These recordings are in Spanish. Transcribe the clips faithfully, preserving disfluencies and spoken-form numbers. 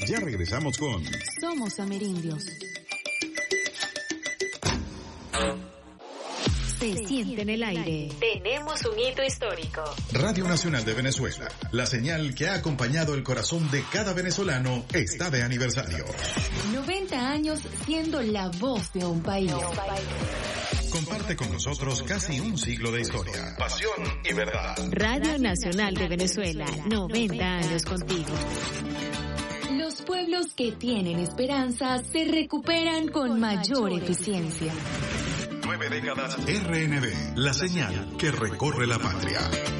Ya regresamos con Somos Amerindios. Se siente en el aire. Tenemos un hito histórico. Radio Nacional de Venezuela, la señal que ha acompañado el corazón de cada venezolano, está de aniversario. noventa años siendo la voz de un país. Comparte con nosotros casi un siglo de historia, pasión y verdad. Radio Nacional de Venezuela, noventa años contigo. Los pueblos que tienen esperanza se recuperan con mayor eficiencia. Nueve décadas R N B, la señal que recorre la patria.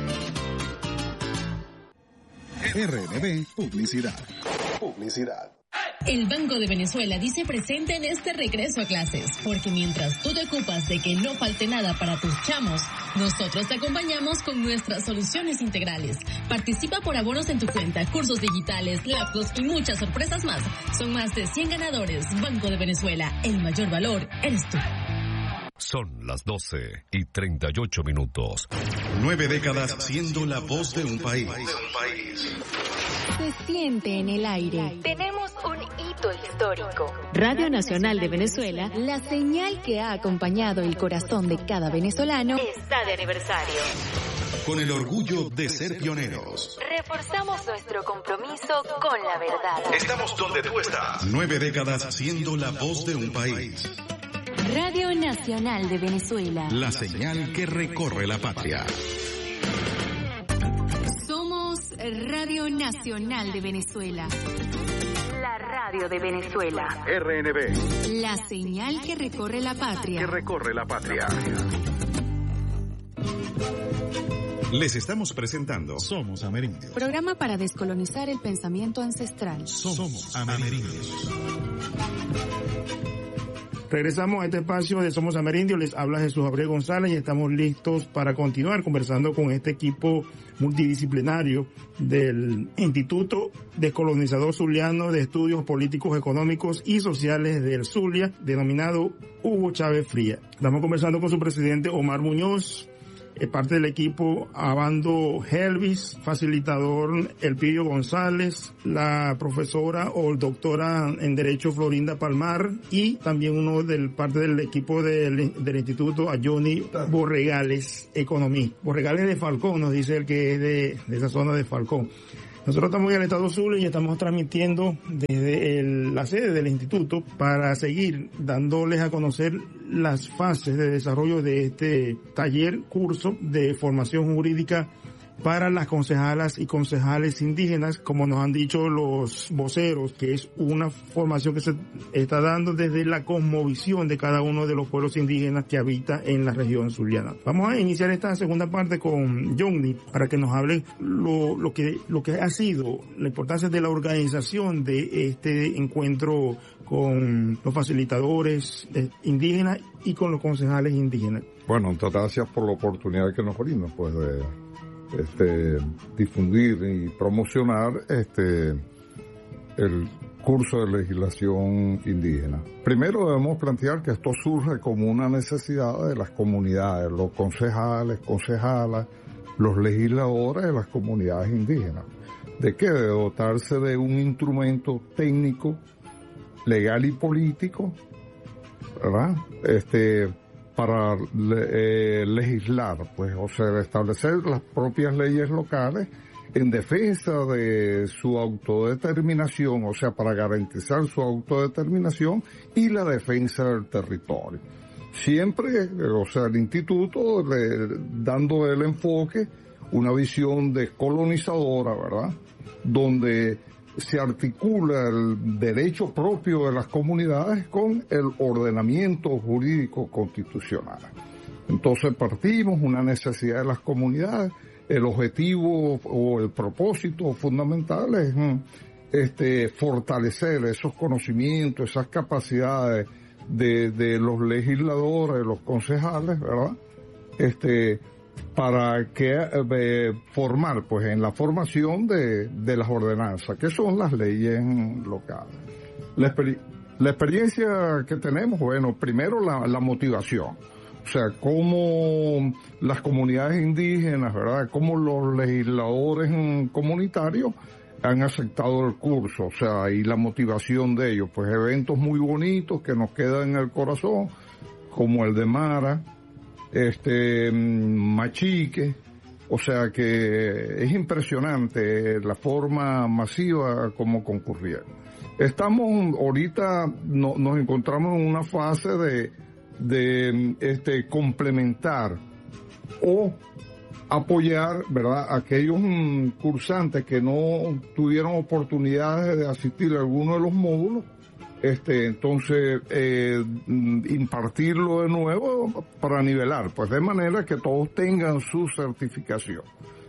R N B Publicidad. Publicidad. El Banco de Venezuela dice presente en este regreso a clases, porque mientras tú te ocupas de que no falte nada para tus chamos, nosotros te acompañamos con nuestras soluciones integrales. Participa por abonos en tu cuenta, cursos digitales, laptops y muchas sorpresas más. Son más de cien ganadores. Banco de Venezuela, el mayor valor eres tú. Son las doce y treinta y ocho minutos. Nueve décadas siendo la voz de un país. Se siente en el aire. Tenemos un hito histórico. Radio Nacional de Venezuela, la señal que ha acompañado el corazón de cada venezolano, está de aniversario. Con el orgullo de ser pioneros. Reforzamos nuestro compromiso con la verdad. Estamos donde tú estás. Nueve décadas siendo la voz de un país. Radio Nacional de Venezuela, la señal que recorre la patria. Somos Radio Nacional de Venezuela, la radio de Venezuela. R N B, la señal que recorre la patria. Que recorre la patria. Les estamos presentando Somos Amerindios, programa para descolonizar el pensamiento ancestral. Somos Amerindios. Regresamos a este espacio de Somos Amerindios, les habla Jesús Gabriel González y estamos listos para continuar conversando con este equipo multidisciplinario del Instituto Descolonizador Zuliano de Estudios Políticos, Económicos y Sociales del Zulia, denominado Hugo Chávez Frías. Estamos conversando con su presidente Omar Muñoz, parte del equipo Abando Helvis, facilitador Elpidio González, la profesora o doctora en Derecho Florinda Palmar y también uno del parte del equipo del, del instituto a Johnny Borregales, Economía. Borregales de Falcón, nos dice el que es de, de esa zona de Falcón. Nosotros estamos en el estado Zulia y estamos transmitiendo desde el, la sede del instituto para seguir dándoles a conocer las fases de desarrollo de este taller, curso de formación jurídica para las concejalas y concejales indígenas, como nos han dicho los voceros, que es una formación que se está dando desde la cosmovisión de cada uno de los pueblos indígenas que habita en la región zuliana. Vamos a iniciar esta segunda parte con Johnny para que nos hable lo, lo que lo que ha sido la importancia de la organización de este encuentro con los facilitadores indígenas y con los concejales indígenas. Bueno, muchas gracias por la oportunidad que nos brindan, pues, de Este, difundir y promocionar este el curso de legislación indígena. Primero debemos plantear que esto surge como una necesidad de las comunidades, los concejales, concejalas, los legisladores de las comunidades indígenas. ¿De qué? De dotarse de un instrumento técnico, legal y político, ¿verdad? Este para eh, legislar, pues, o sea, establecer las propias leyes locales en defensa de su autodeterminación, o sea, para garantizar su autodeterminación y la defensa del territorio. Siempre, o sea, el instituto le, dando el enfoque, una visión descolonizadora, ¿verdad? Donde se articula el derecho propio de las comunidades con el ordenamiento jurídico constitucional. Entonces partimos una necesidad de las comunidades, el objetivo o el propósito fundamental es este, fortalecer esos conocimientos, esas capacidades de, de los legisladores, de los concejales, ¿verdad? Este, para que eh, formar pues en la formación de, de las ordenanzas, que son las leyes locales. La, exper la experiencia que tenemos, bueno, primero la, la motivación, o sea, cómo las comunidades indígenas, ¿verdad?, cómo los legisladores comunitarios han aceptado el curso, o sea, y la motivación de ellos, pues eventos muy bonitos que nos quedan en el corazón, como el de Mara, este, Machique, o sea que es impresionante la forma masiva como concurrían. Estamos ahorita, no, nos encontramos en una fase de, de este, complementar o apoyar, ¿verdad?, a aquellos um, cursantes que no tuvieron oportunidades de asistir a alguno de los módulos, este, entonces eh, impartirlo de nuevo para nivelar, pues de manera que todos tengan su certificación.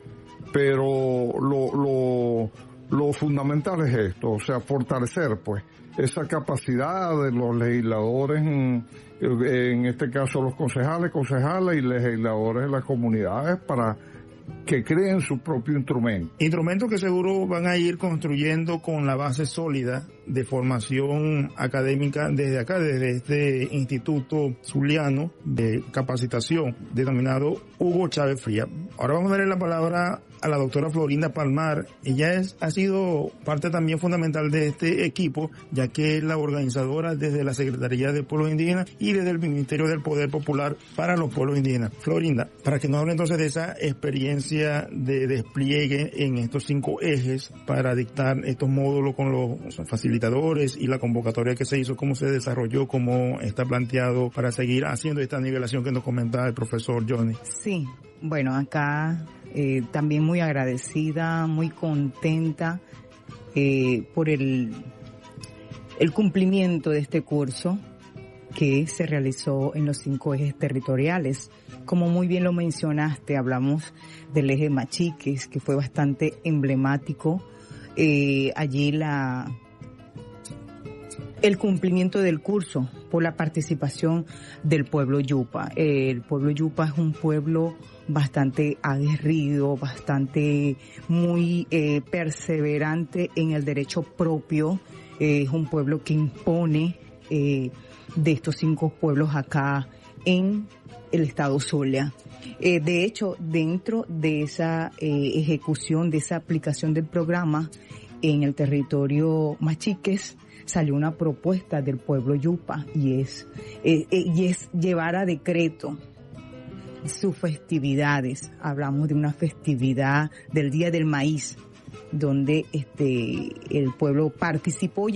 Pero lo, lo, lo fundamental es esto, o sea, fortalecer, pues, esa capacidad de los legisladores, en, en este caso los concejales, concejales y legisladores de las comunidades para que creen su propio instrumento. Instrumentos que seguro van a ir construyendo con la base sólida de formación académica desde acá, desde este Instituto Zuliano de Capacitación, denominado Hugo Chávez Frías. Ahora vamos a darle la palabra a la doctora Florinda Palmar. Ella es, ha sido parte también fundamental de este equipo, ya que es la organizadora desde la Secretaría de Pueblos Indígenas y desde el Ministerio del Poder Popular para los Pueblos Indígenas. Florinda, para que nos hable entonces de esa experiencia de despliegue en estos cinco ejes para dictar estos módulos con los facilitadores y la convocatoria que se hizo, cómo se desarrolló, cómo está planteado para seguir haciendo esta nivelación que nos comentaba el profesor Johnny. Sí, bueno, acá eh, también muy agradecida, muy contenta eh, por el, el cumplimiento de este curso que se realizó en los cinco ejes territoriales. Como muy bien lo mencionaste, hablamos del eje Machiques, que fue bastante emblemático. Eh, allí la el cumplimiento del curso por la participación del pueblo Yupa. Eh, el pueblo Yupa es un pueblo bastante aguerrido, bastante muy eh, perseverante en el derecho propio. Eh, es un pueblo que impone eh, de estos cinco pueblos acá en el estado Zulia. Eh, de hecho, dentro de esa eh, ejecución, de esa aplicación del programa en el territorio Machiques, salió una propuesta del pueblo Yupa y es, eh, eh, y es llevar a decreto sus festividades. Hablamos de una festividad del Día del Maíz, donde este el pueblo participó